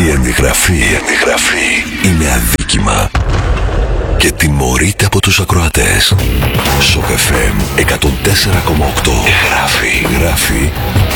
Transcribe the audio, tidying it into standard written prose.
Η αντιγραφή είναι αδίκημα και τιμωρείται από τους ακροατές. Σοκ FM 104,8 γράφει